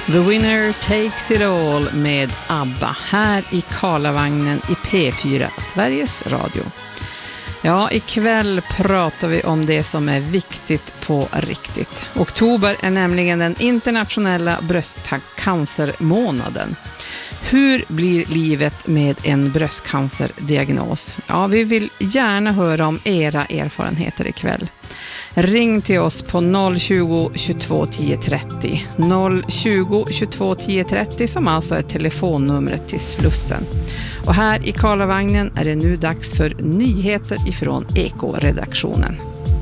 The Winner Takes It All med ABBA här i Karlavagnen i P4 Sveriges Radio. Ja, ikväll pratar vi om det som är viktigt på riktigt. Oktober är nämligen den internationella bröstcancermånaden. Hur blir livet med en bröstcancerdiagnos? Ja, vi vill gärna höra om era erfarenheter ikväll. Ring till oss på 020 22 10 30. 020 22 10 30 som alltså är telefonnumret till Slussen. Och här i Karlavagnen är det nu dags för nyheter ifrån Eko-redaktionen.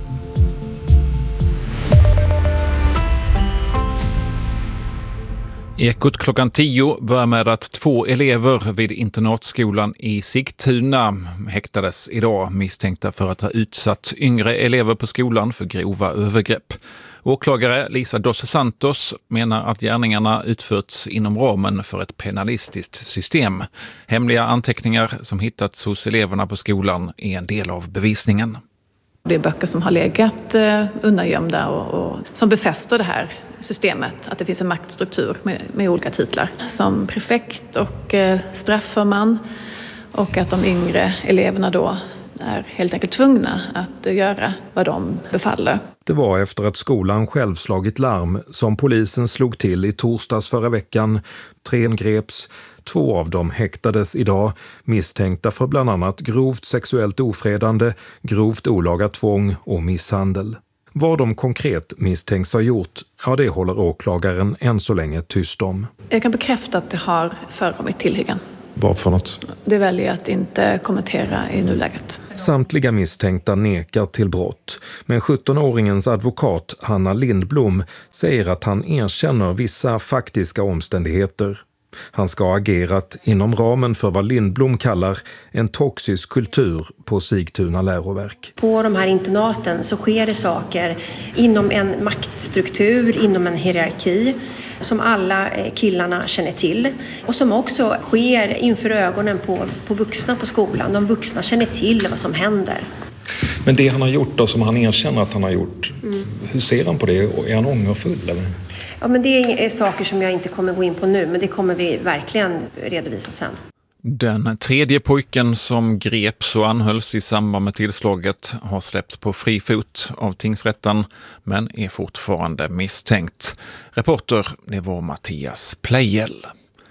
Ekot klockan 10 börjar med att 2 elever vid internatskolan i Sigtuna häktades idag misstänkta för att ha utsatt yngre elever på skolan för grova övergrepp. Åklagare Lisa dos Santos menar att gärningarna utförts inom ramen för ett penalistiskt system. Hemliga anteckningar som hittats hos eleverna på skolan är en del av bevisningen. Det är böcker som har legat undangömda och som befäster det här systemet, att det finns en maktstruktur med olika titlar som prefekt och strafförman, och att de yngre eleverna då är helt enkelt tvungna att göra vad de befaller. Det var efter att skolan själv slagit larm som polisen slog till i torsdags förra veckan. 3 greps, 2 av dem häktades idag, misstänkta för bland annat grovt sexuellt ofredande, grovt olaga tvång och misshandel. Vad de konkret misstänks ha gjort, ja, det håller åklagaren än så länge tyst om. Jag kan bekräfta att det har förekommit tillhyggen. Vad för något? Det väljer jag att inte kommentera i nuläget. Samtliga misstänkta nekar till brott, men 17-åringens advokat Hanna Lindblom säger att han erkänner vissa faktiska omständigheter. Han ska ha agerat inom ramen för vad Lindblom kallar en toxisk kultur på Sigtuna läroverk. På de här internaten så sker det saker inom en maktstruktur, inom en hierarki som alla killarna känner till och som också sker inför ögonen på vuxna på skolan. De vuxna känner till vad som händer. Men det han har gjort då, som han erkänner att han har gjort, hur ser han på det? Är han ångerfull eller? Ja, men det är saker som jag inte kommer gå in på nu, men det kommer vi verkligen redovisa sen. Den 3:e pojken som greps och anhölls i samband med tillslaget har släppts på fri fot av tingsrätten, men är fortfarande misstänkt. Reporter, det var Mattias Plejel.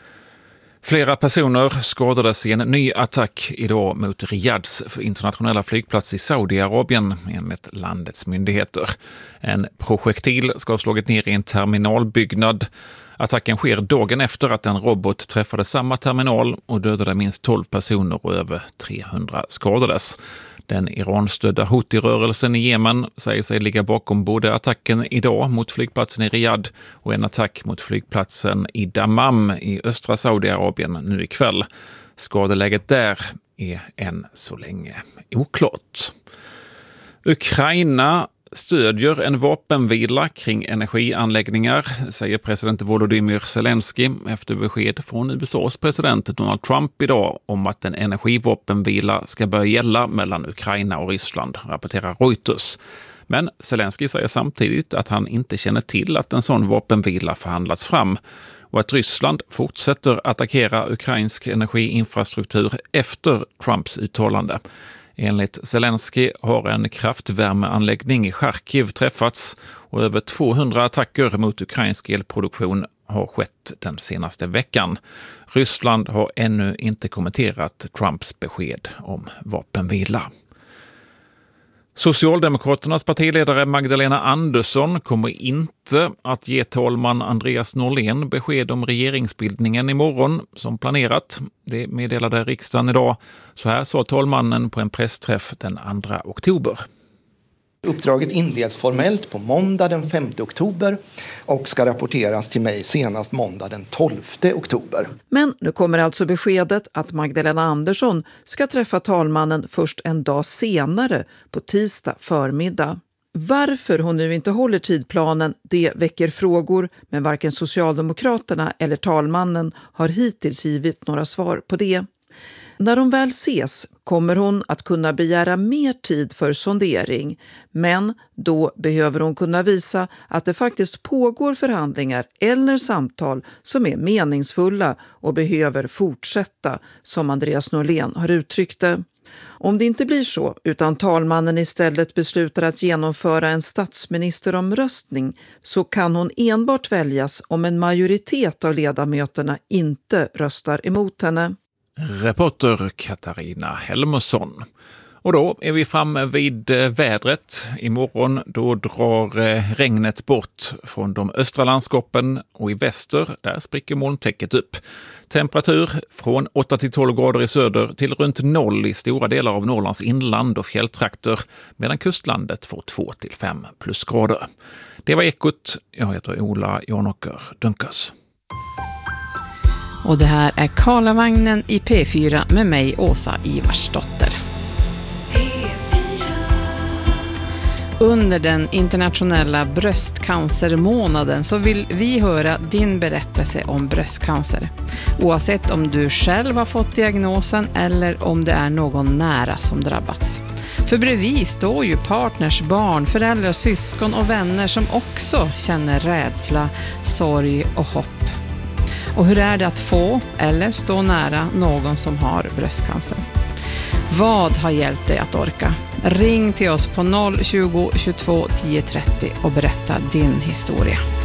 Flera personer skadades i en ny attack idag mot Riyads internationella flygplats i Saudiarabien enligt landets myndigheter. En projektil ska ha slagit ner i en terminalbyggnad. Attacken sker dagen efter att en robot träffade samma terminal och dödade minst 12 personer och över 300 skadades. Den Iran-stödda Houthi-rörelsen i Jemen säger sig ligga bakom både attacken idag mot flygplatsen i Riyadh och en attack mot flygplatsen i Dammam i östra Saudiarabien nu ikväll. Skadeläget där är än så länge oklart. Ukraina stödjer en vapenvila kring energianläggningar, säger president Volodymyr Zelensky efter besked från USAs president Donald Trump idag om att en energivapenvila ska börja gälla mellan Ukraina och Ryssland, rapporterar Reuters. Men Zelensky säger samtidigt att han inte känner till att en sån vapenvila förhandlats fram och att Ryssland fortsätter attackera ukrainsk energiinfrastruktur efter Trumps uttalande. Enligt Zelensky har en kraftvärmeanläggning i Charkiv träffats och över 200 attacker mot ukrainsk elproduktion har skett den senaste veckan. Ryssland har ännu inte kommenterat Trumps besked om vapenvila. Socialdemokraternas partiledare Magdalena Andersson kommer inte att ge talman Andreas Norlén besked om regeringsbildningen imorgon som planerat. Det meddelade riksdagen idag. Så här sa talmannen på en pressträff den 2 oktober. Uppdraget inleds formellt på måndag den 5 oktober och ska rapporteras till mig senast måndag den 12 oktober. Men nu kommer alltså beskedet att Magdalena Andersson ska träffa talmannen först en dag senare på tisdag förmiddag. Varför hon nu inte håller tidplanen, det väcker frågor, men varken Socialdemokraterna eller talmannen har hittills givit några svar på det. När de väl ses kommer hon att kunna begära mer tid för sondering, men då behöver hon kunna visa att det faktiskt pågår förhandlingar eller samtal som är meningsfulla och behöver fortsätta, som Andreas Norlén har uttryckt det. Om det inte blir så, utan talmannen istället beslutar att genomföra en statsministeromröstning, så kan hon enbart väljas om en majoritet av ledamöterna inte röstar emot henne. Reporter Katarina Helmersson. Och då är vi framme vid vädret. Imorgon då drar regnet bort från de östra landskapen och i väster där spricker molntäcket upp. Temperatur från 8 till 12 grader i söder till runt 0 i stora delar av Norrlands inland och fjälltrakter, medan kustlandet får 2 till 5 plusgrader. Det var Ekot. Jag heter Ola Janåker Dunkas. Och det här är Karlavagnen i P4 med mig, Åsa Ivarsdotter. Under den internationella bröstcancermånaden så vill vi höra din berättelse om bröstcancer. Oavsett om du själv har fått diagnosen eller om det är någon nära som drabbats. För bredvid står ju partners, barn, föräldrar, syskon och vänner som också känner rädsla, sorg och hopp. Och hur är det att få eller stå nära någon som har bröstcancer? Vad har hjälpt dig att orka? Ring till oss på 020 22 10 30 och berätta din historia.